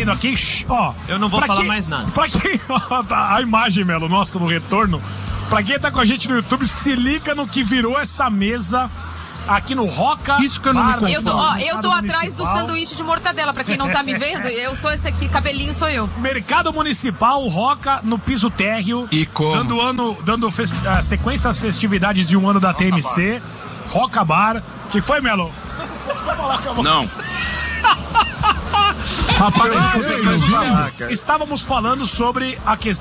trazendo aqui, ó. Eu não vou falar mais nada. Pra quem, a imagem, Melo, nossa, no retorno. Pra quem tá com a gente no YouTube, se liga no que virou essa mesa aqui no Roca. Isso que eu não me confundo. Eu tô atrás do sanduíche de mortadela, pra quem não tá me vendo. Eu sou esse aqui, cabelinho sou eu. Mercado Municipal, Roca no piso térreo. E como? Dando sequência às festividades de um ano da TMC. Roca Bar. Que foi, Melo? Não. Rapaz, Estávamos falando sobre a questão